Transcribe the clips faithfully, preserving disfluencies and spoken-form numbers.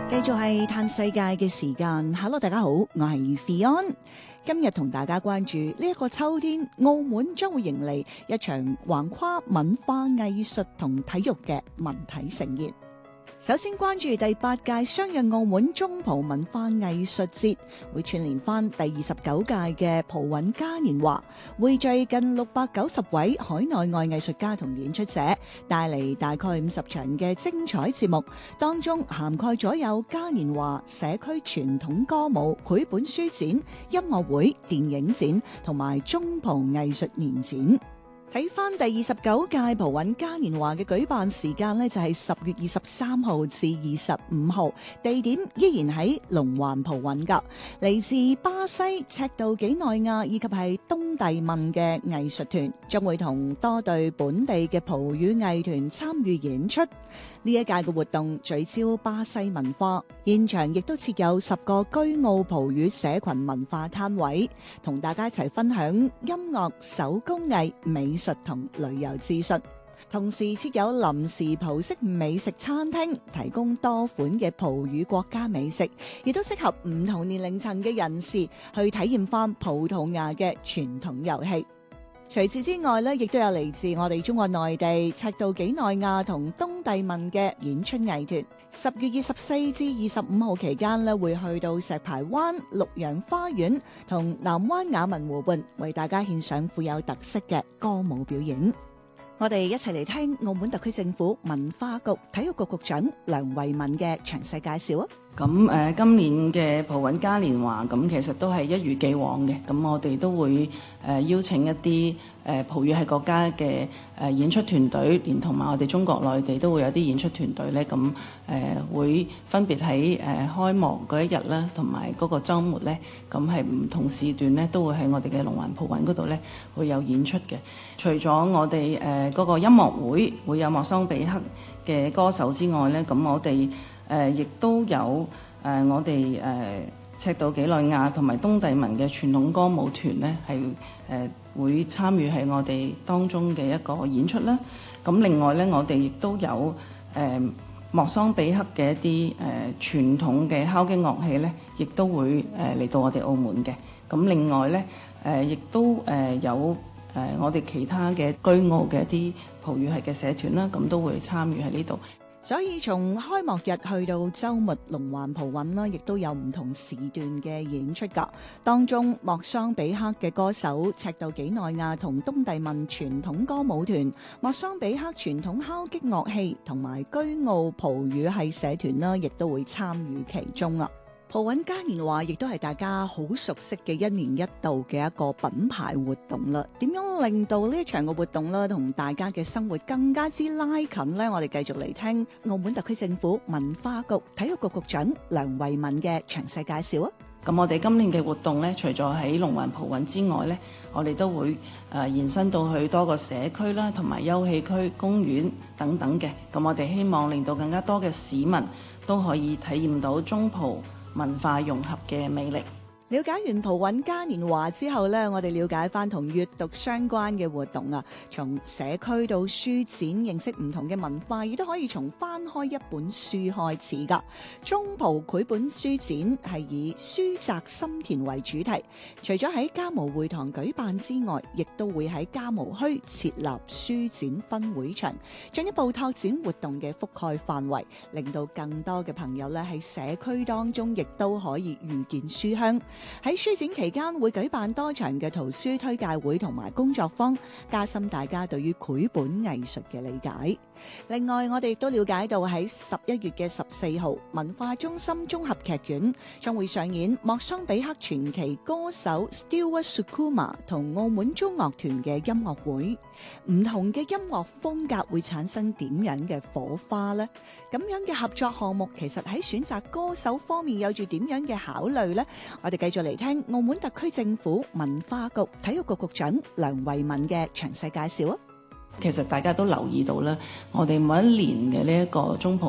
繼續係嘆世界嘅時間。Hello， 大家好，我係 Fion。今日同大家關注呢一個秋天，澳門將會迎嚟一場橫跨文化藝術同體育嘅文體盛宴。首先關注第八屆相約澳門中葡文化藝術節，會串聯翻第二十九屆嘅葡韻嘉年華，匯聚近六百九十位海內外藝術家同演出者，帶嚟大概五十場嘅精彩節目，當中涵蓋咗有嘉年華、社區傳統歌舞、繪本書展、音樂會、電影展同埋中葡藝術年展。睇翻第二十九屆葡韻嘉年華嘅舉辦時間呢，就係十月二十三號至二十五號，地點依然喺龍環葡韻噶。嚟自巴西、赤道幾內亞以及係東帝汶嘅藝術團，將會同多隊本地嘅葡語藝團參與演出。呢一屆嘅活動聚焦巴西文化，現場亦都設有十個居澳葡語社群文化攤位，同大家一齊分享音樂、手工藝、美術同旅遊資訊。同時設有臨時葡式美食餐廳，提供多款嘅葡語國家美食，亦都適合唔同年齡層嘅人士去體驗翻葡萄牙嘅傳統遊戲。除此之外咧，亦都有嚟自我哋中國內地、赤道幾內亞同東帝汶嘅演出藝團。十月二十四至二十五號期間咧，會去到石排灣、綠楊花園同南灣雅文湖畔，為大家獻上富有特色嘅歌舞表演。我哋一齊嚟聽澳門特區政府文化局體育局局長梁慧敏嘅詳細介紹啊！ 咁誒、呃，今年嘅葡韻嘉年華咁其實都係一如既往嘅，咁我哋都會誒、呃、邀請一啲誒、呃、葡語系國家嘅誒、呃、演出團隊，連同埋我哋中國內地都會有啲演出團隊咧，咁誒、呃、會分別喺誒、呃、開幕嗰一日啦，同埋嗰個週末咧，咁係唔同時段咧都會喺我哋嘅龍環葡韻嗰度咧會有演出嘅。除咗我哋誒嗰個音樂會會有莫桑比克嘅歌手之外咧，咁我哋誒亦、呃、都有誒、呃、我哋誒、呃、赤道幾內亞同埋東帝汶嘅傳統歌舞團咧，係誒、呃、會參與喺我哋當中嘅一個演出啦。咁另外咧，我哋亦都有誒、呃、莫桑比克嘅一啲誒、呃、傳統嘅敲擊樂器咧，亦都會誒嚟、呃、到我哋澳門嘅。咁另外咧誒亦都誒、呃、有誒、呃、我哋其他嘅居澳嘅一啲葡語系嘅社團啦，咁都會參與喺呢度。 所以從開幕日去到週末，龍環葡韻啦，亦都有唔同時段嘅演出㗎。當中莫桑比克嘅歌手、赤道幾內亞同東帝汶傳統歌舞團、莫桑比克傳統敲擊樂器同埋居澳葡語系社團啦，亦都會參與其中啊。葡韻嘉年華亦都係大家好熟悉嘅一年一度嘅一個品牌活動啦。點樣令到呢一場嘅活動咧，同大家嘅生活更加之拉近呢？我哋繼續嚟聽澳門特區政府文化局體育局局長梁慧敏嘅詳細介紹啊！ 咁我哋今年嘅活動咧，除咗喺龍環葡韻之外咧，我哋都會誒、呃、延伸到去多個社區啦，同埋休憩區、公園等等嘅。咁我哋希望令到更加多嘅市民都可以體驗到中葡文化融合嘅魅力。 了解完葡韻嘉年華之後呢，我哋了解翻同閱讀相關嘅活動啊，從社區到書展，認識唔同嘅文化，亦都可以從翻開一本書開始噶。中葡繪本書展係以書宅心田為主題，除咗喺嘉模會堂舉辦之外，亦都會喺嘉模墟設立書展分會場，進一步拓展活動嘅覆蓋範圍，令到更多嘅朋友咧喺社區當中亦都可以遇見書香。喺書展期間會舉辦多場嘅圖書推介會同埋工作坊，加深大家對於繪本藝術嘅理解。另外，我哋亦都了解到喺十一月嘅十四號，文化中心綜合劇院將會上演莫桑比克傳奇歌手 Stewart Sukuma 同澳門中樂團嘅音樂會。唔同嘅音樂風格會產生點樣嘅火花呢？咁樣嘅合作項目其實喺選擇歌手方面有住點樣嘅考慮呢？我哋繼續嚟聽澳門特區政府文化局體育局局長梁慧敏嘅詳細介紹啊！ 其實大家都留意到啦，我哋每一年嘅呢一個中葡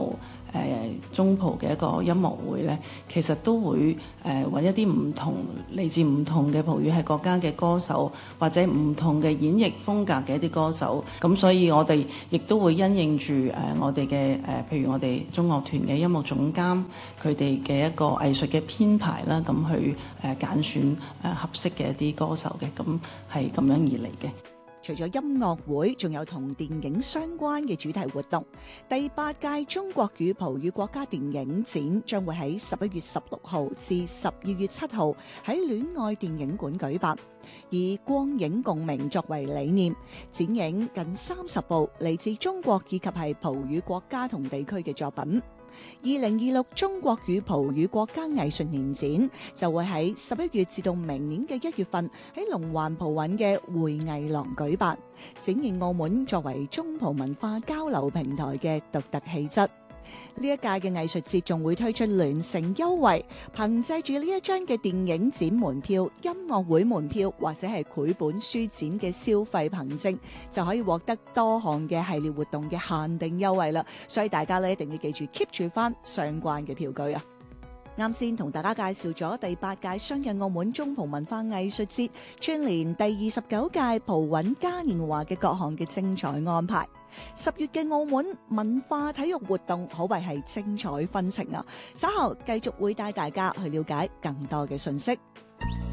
誒中葡嘅一個音樂會咧，其實都會誒揾一啲唔同嚟自唔同嘅葡語系國家嘅歌手，或者唔同嘅演繹風格嘅一啲歌手。咁所以我哋亦都會因應住誒我哋嘅誒，譬如我哋中樂團嘅音樂總監佢哋嘅一個藝術嘅編排啦，咁去誒揀選誒合適嘅一啲歌手嘅，咁係咁樣而嚟嘅。 除咗音樂會，仲有同電影相關嘅主題活動。第八屆中國與葡語國家電影展將會喺十一月十六號至十二月七號喺戀愛電影館舉辦，以光影共鳴作為理念，展映近三十部嚟自中國以及係葡語國家同地區嘅作品。二零二六中國與葡語國家藝術年展就會喺十一月至到明年嘅一月份喺龍環葡韻嘅會藝廊舉辦，展現澳門作為中葡文化交流平台嘅獨特氣質。呢一屆嘅藝術節仲會推出聯乘優惠，憑借住呢一張嘅電影展門票、音樂會門票或者係繪本書展嘅消費憑證，就可以獲得多項嘅系列活動嘅限定優惠啦。所以大家咧一定要記住 keep 住翻相關嘅票據啊！啱先同大家介紹咗第八屆雙日澳門中葡文化藝術節，串連第二十九屆葡韻嘉年華嘅各項嘅精彩安排。十月嘅澳門文化體育活動可謂係精彩紛呈啊！稍後繼續會帶大家去了解更多嘅信息。